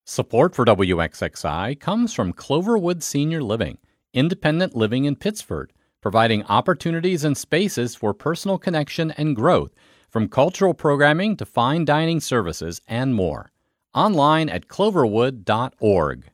Support for WXXI comes from Cloverwood Senior Living, independent living in Pittsford, providing opportunities and spaces for personal connection and growth, from cultural programming to fine dining services and more. Online at cloverwood.org.